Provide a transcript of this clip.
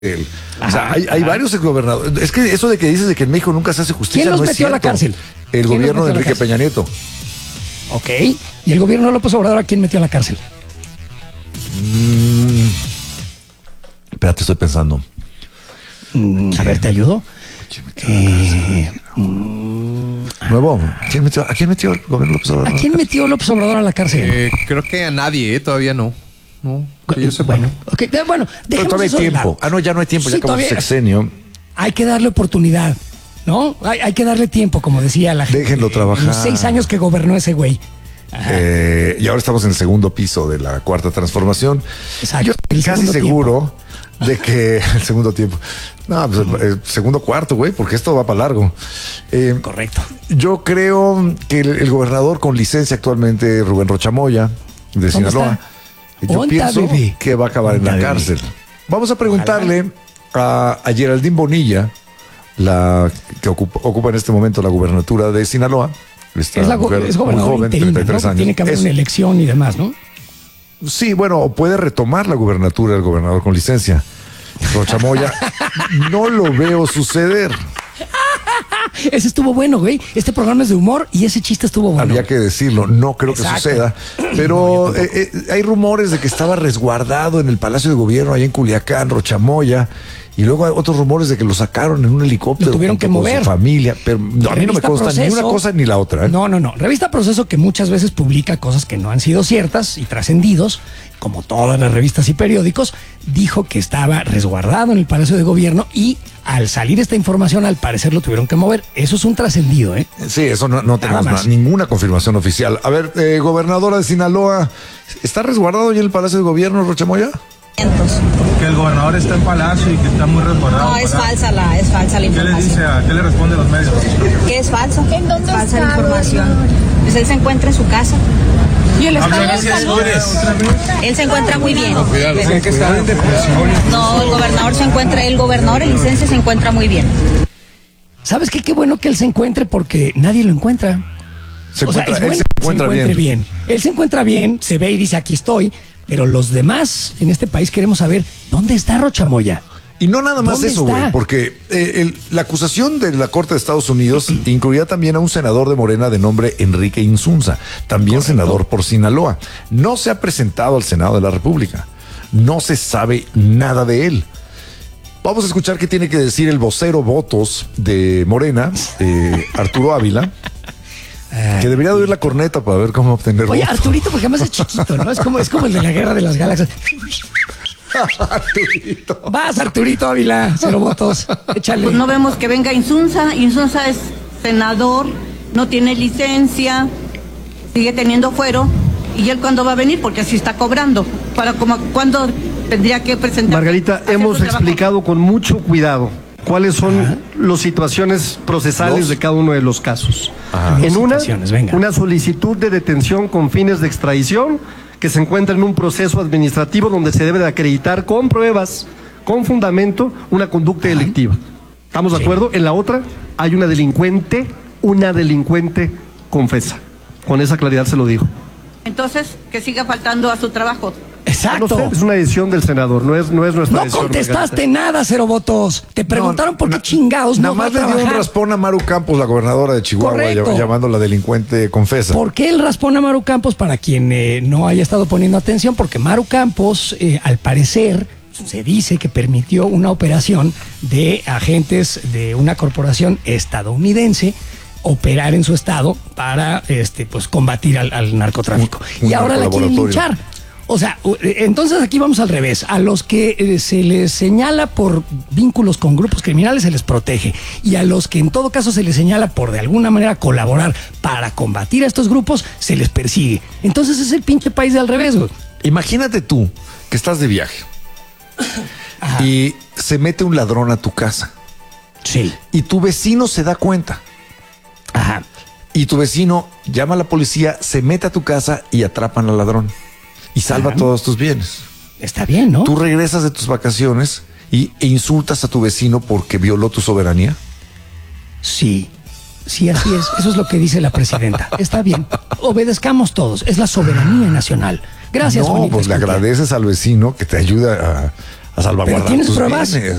él. O sea, hay varios exgobernadores. Es que eso de que dices de que en México nunca se hace justicia ¿Quién los no es metió a la cierto. cárcel? El gobierno de Enrique Peña Nieto. Ok. ¿Y el gobierno de López Obrador a quién metió a la cárcel? Espérate, estoy pensando. A ver, ¿te ayudo? Nuevo. ¿A quién metió el gobierno de López Obrador? ¿A quién metió López Obrador a la cárcel? Creo que a nadie, todavía no. No, que yo sepa. Bueno, bueno, Pero dejemos todavía hay eso de tiempo. lado. No, ya no hay tiempo, Sí, ya acabó su todavía- sexenio. Hay que darle oportunidad, ¿no? Hay que darle tiempo, como decía la gente. Déjenlo trabajar. Los 6 años que gobernó ese güey. Y ahora estamos en el segundo piso de la cuarta transformación. Exacto. Yo El estoy casi segundo seguro de que el segundo tiempo. No, pues el segundo cuarto, güey, porque esto va para largo. Correcto. Yo creo que el gobernador con licencia actualmente, Rubén Rochamoya, de ¿Dónde Sinaloa, está? yo Onta, pienso bebé. que va a acabar en la Onta, bebé. cárcel. Vamos a preguntarle a Geraldine Bonilla, la que ocupa en este momento la gubernatura de Sinaloa. Esta Es mujer es muy gobernador joven, interino, 33 ¿no? años. Tiene que haber Es- una elección y demás, ¿no? Sí, bueno, o puede retomar la gubernatura del gobernador con licencia. Rochamoya, no lo veo suceder. Ese estuvo bueno, güey. Este programa es de humor y ese chiste estuvo bueno. Había que decirlo, no creo que Exacto. suceda, pero hay rumores de que estaba resguardado en el Palacio de Gobierno allá en Culiacán, Rochamoya, y luego hay otros rumores de que lo sacaron en un helicóptero Lo tuvieron junto que con mover. su familia, pero no, a mí no me Revista consta ni Proceso. una cosa ni la otra. ¿eh? No. Revista Proceso, que muchas veces publica cosas que no han sido ciertas y trascendidos, como todas las revistas y periódicos, dijo que estaba resguardado en el Palacio de Gobierno y al salir esta información, al parecer lo tuvieron que mover. Eso es un trascendido, ¿eh? Sí, eso no tenemos más. ninguna confirmación oficial. A ver, gobernadora de Sinaloa, ¿está resguardado ya en el Palacio de Gobierno, Rochamoya? Que el gobernador está en Palacio y que está muy resguardado. No, es ¿verdad? falsa la ¿Qué le información. dice qué le responde a los medios? ¿Qué es falso? ¿En dónde Es falsa la está, información. gobernador? Pues él se encuentra en su casa. ¿Y el estado Habla de de salud? otra vez. Él se encuentra muy bien. Dice que está en depresión. No, el gobernador en licencia se encuentra muy bien. ¿Sabes qué? Qué bueno que él se encuentre porque nadie lo encuentra. Él se encuentra que se encuentre bien. Él se encuentra bien, se ve y dice, aquí estoy. Pero los demás en este país queremos saber, ¿dónde está Rochamoya? Y no nada más ¿Dónde eso, está? güey, porque la acusación de la Corte de Estados Unidos incluía también a un senador de Morena de nombre Enrique Insunza, también senador por Sinaloa. No se ha presentado al Senado de la República. No se sabe nada de él. Vamos a escuchar qué tiene que decir el vocero votos de Morena, Arturo Ávila, que debería de oír la corneta para ver cómo obtener Oye, votos. Arturito, porque además es chiquito, ¿no? Es como el de la Guerra de las Galaxias. Arturito. Vas, Arturito Ávila, 0 votos. Échale. Pues no vemos que venga Insunza. Insunza es senador, no tiene licencia, sigue teniendo fuero. ¿Y él cuándo va a venir? Porque así está cobrando. ¿Cuándo tendría que presentar? Margarita, hacer hemos su trabajo? explicado con mucho cuidado cuáles son las situaciones procesales de cada uno de los casos. En una, Situaciones, venga. una solicitud de detención con fines de extradición que se encuentra en un proceso administrativo donde se debe de acreditar con pruebas, con fundamento, una conducta delictiva. ¿Estamos de acuerdo? En la otra, hay una delincuente confesa. Con esa claridad se lo digo. Entonces, que siga faltando a su trabajo. No Exacto. sé, es una decisión del senador, no es nuestra No decisión. contestaste nada, 0 votos. Te preguntaron por qué chingados Nada no va a más le dio un trabajar. raspón a Maru Campos, la gobernadora de Chihuahua, Correcto. llamándola delincuente confesa. ¿Por qué el raspón a Maru Campos? Para quien no haya estado poniendo atención, porque Maru Campos, al parecer, se dice que permitió una operación de agentes de una corporación estadounidense operar en su estado para pues combatir al narcotráfico. Un Y ahora la quieren narcolaboratorio. linchar. O sea, entonces aquí vamos al revés. A los que se les señala por vínculos con grupos criminales se les protege. Y a los que en todo caso se les señala por de alguna manera colaborar para combatir a estos grupos, se les persigue. Entonces es el pinche país de al revés, güey. Imagínate tú que estás de viaje y se mete un ladrón a tu casa Sí. y tu vecino se da cuenta Ajá. y tu vecino llama a la policía, se mete a tu casa y atrapan al ladrón y salva Ajá. todos tus bienes. Está bien, ¿no? Tú regresas de tus vacaciones e insultas a tu vecino porque violó tu soberanía. Sí. Sí, así es. Eso es lo que dice la presidenta. Está bien. Obedezcamos todos. Es la soberanía nacional. Gracias, No, Juanita pues le Escutia. agradeces al vecino que te ayuda salvaguardar ¿Tienes tus pruebas? bienes.